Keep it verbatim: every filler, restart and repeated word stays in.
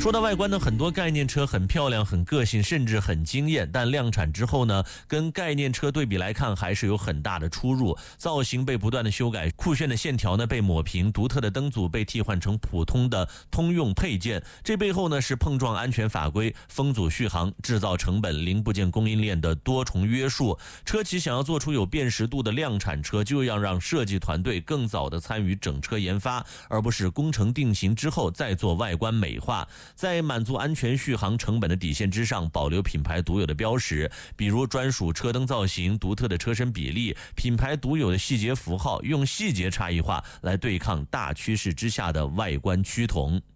说到外观呢，很多概念车很漂亮、很个性，甚至很惊艳，但量产之后呢，跟概念车对比来看，还是有很大的出入。造型被不断的修改，酷炫的线条呢被抹平，独特的灯组被替换成普通的通用配件。这背后呢是碰撞安全法规、风阻续航、制造成本、零部件供应链的多重约束。车企想要做出有辨识度的量产车，就要让设计团队更早的参与整车研发，而不是工程定型之后再做外观美化。在满足安全续航成本的底线之上，保留品牌独有的标识，比如专属车灯造型、独特的车身比例、品牌独有的细节符号，用细节差异化来对抗大趋势之下的外观趋同。